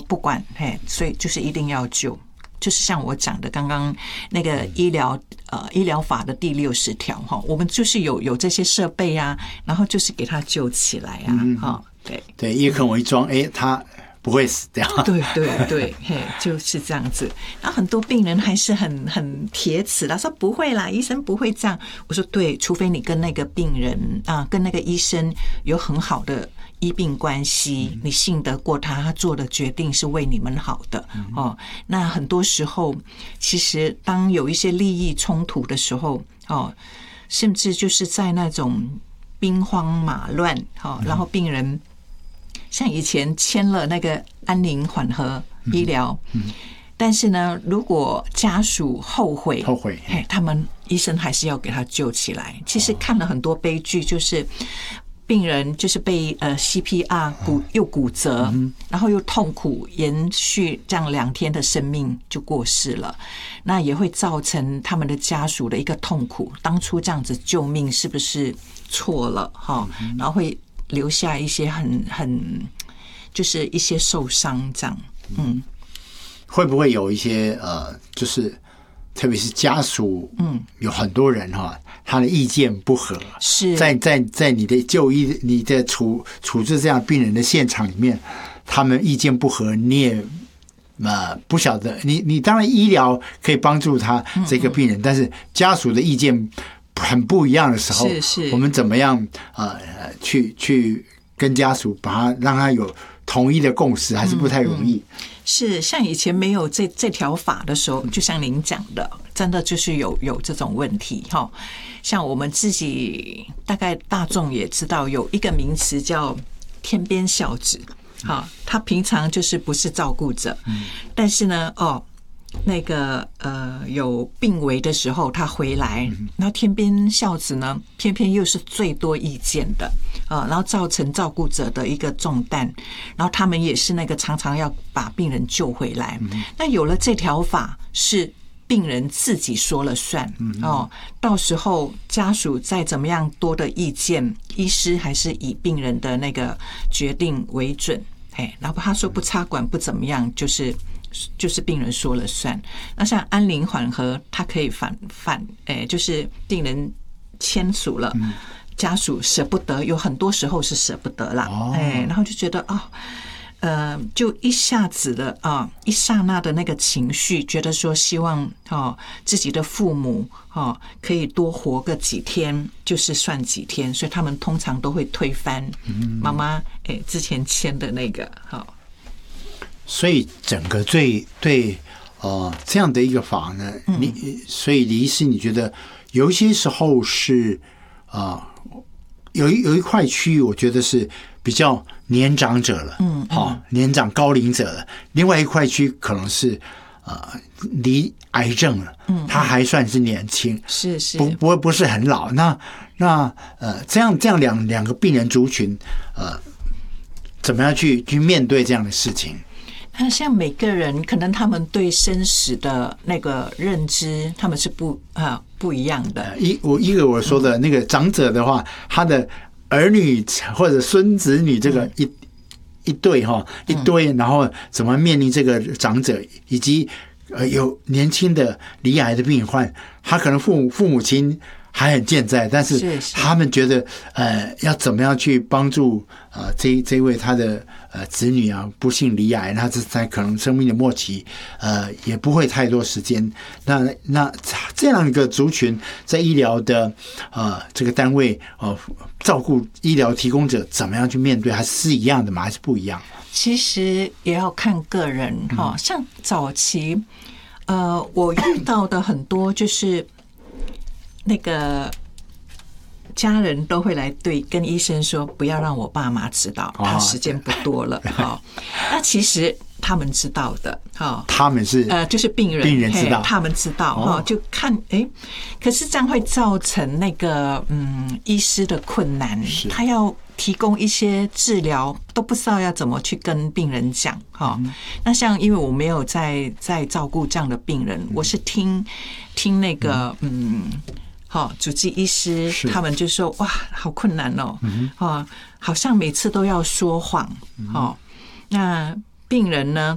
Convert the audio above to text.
不管，所以就是一定要救。就是像我讲的刚刚那个医疗法的第60条哈，我们就是有这些设备啊，然后就是给他救起来啊， 对，叶克膜一装，他不会死掉。 对，就是这样子。然后很多病人还是很铁齿的，说不会啦，医生不会这样。我说对，除非你跟那个病人啊，跟那个医生有很好的医病关系，你信得过他做的决定是为你们好的哦。那很多时候，其实当有一些利益冲突的时候哦，甚至就是在那种兵荒马乱哦，然后病人像以前签了那个安宁缓和医疗，但是呢，如果家属后悔，他们医生还是要给他救起来。其实看了很多悲剧，就是病人就是被CPR 又骨折，然后又痛苦延续这样2天的生命就过世了，那也会造成他们的家属的一个痛苦。当初这样子救命是不是错了哈？然后会留下一些很就是一些受伤这样， 会不会有一些就是特别是家属，有很多人哈，他的意见不合， 是在你的就医、你的处置这样病人的现场里面，他们意见不合，你也不晓得，你当然医疗可以帮助他这个病人，但是家属的意见很不一样的时候，我们怎么样去跟家属让他有统一的共识，还是不太容易。 是像以前没有这条法的时候，就像您讲的，真的就是有这种问题哈。像我们自己大概大众也知道有一个名词叫天边孝子，他平常就是不是照顾者，但是呢那个有病危的时候他回来，然后天边孝子呢偏偏又是最多意见的然后造成照顾者的一个重担，然后他们也是那个常常要把病人救回来。那有了这条法是病人自己说了算到时候家属再怎么样多的意见，医师还是以病人的那个决定为准，然后他说不插管不怎么样，就是病人说了算。那像安宁缓和，他可以就是病人签署了，家属舍不得，有很多时候是舍不得啦，然后就觉得就一下子的一刹那的那个情绪，觉得说希望自己的父母可以多活个几天，就是算几天，所以他们通常都会推翻妈妈之前签的那个所以整个对这样的一个法呢，所以李医师，你觉得有一些时候是有一块区域，我觉得是比较年长者了，年长高龄者了；另外一块区可能是离癌症了，他还算是年轻， 是不是很老。那这样两个病人族群，怎么样去面对这样的事情？ 那像每个人可能他们对生死的那个认知，他们是不一样的。 我说的那个长者的话，他的儿女或者孙子女这个一对一堆，然后怎么面临这个长者，以及有年轻的罹癌的病患，他可能父母亲还很健在，但是他们觉得要怎么样去帮助这位他的子女不幸罹癌，那这在可能生命的末期也不会太多时间。那这样一个族群在医疗的这个单位照顾医疗提供者怎么样去面对，还是一样的吗？还是不一样？ 其实也要看个人像早期我遇到的很多就是那个家人都会来跟医生说，不要让我爸妈知道，他时间不多了。那其实他们知道的， 他们是就是病人知道， 他们知道就看可是这样会造成那个医师的困难，他要提供一些治疗都不知道要怎么去跟病人讲那像因为我没有在照顾这样的病人，我是听那个主治医师他们就说哇好困难好像每次都要说谎那病人呢